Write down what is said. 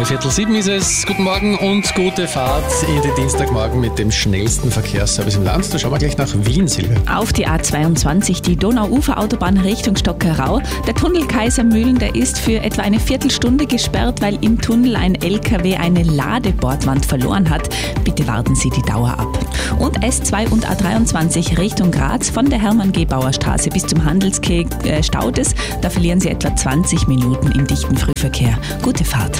6:03 ist es. Guten Morgen und gute Fahrt in den Dienstagmorgen mit dem schnellsten Verkehrsservice im Land. Da schauen wir gleich nach Wien, Silvia. Auf die A22, die Donauuferautobahn Richtung Stockerau. Der Tunnel Kaisermühlen, der ist für etwa eine Viertelstunde gesperrt, weil im Tunnel ein LKW eine Ladebordwand verloren hat. Bitte warten Sie die Dauer ab. Und S2 und A23 Richtung Graz von der Hermann-Gebauer-Straße bis zum Handelskeg staut es. Da verlieren Sie etwa 20 Minuten im dichten Frühverkehr. Gute Fahrt.